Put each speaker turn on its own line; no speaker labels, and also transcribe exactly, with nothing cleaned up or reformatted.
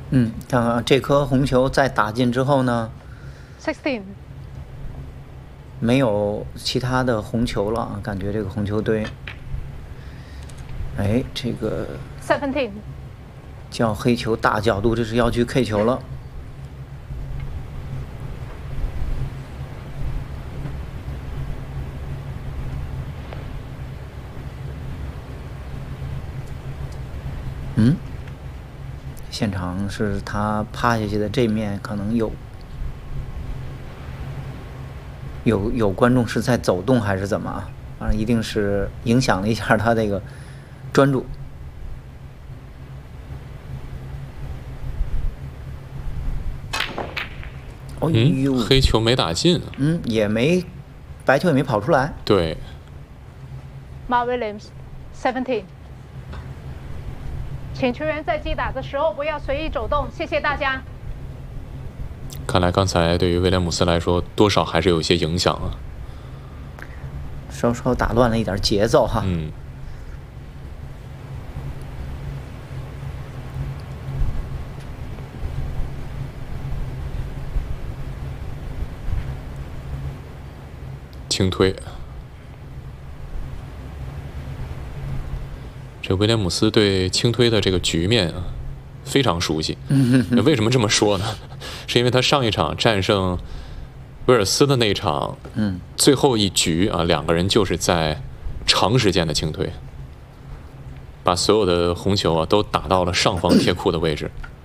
嗯，看看这颗红球在打进之后呢
sixteen
没有其他的红球了啊，感觉这个红球堆，哎，这个
seventeen
叫黑球大角度，这是要去 K 球了。嗯，现场是他趴下去的这面可能有有有观众是在走动还是怎么啊？反正一定是影响了一下他这个专注。哦呦，
嗯，黑球没打进，
嗯，也没白球也没跑出来。
对。
Mark Williams seventeen。请球员在击打的时候不要随意走动，谢谢大家。
看来刚才对于威廉姆斯来说，多少还是有一些影响啊，
稍稍打乱了一点节奏哈。
嗯。轻推。这威廉姆斯对轻推的这个局面啊，非常熟悉。那为什么这么说呢？是因为他上一场战胜威尔斯的那一场，
嗯，
最后一局啊，两个人就是在长时间的轻推，把所有的红球啊都打到了上方铁库的位置。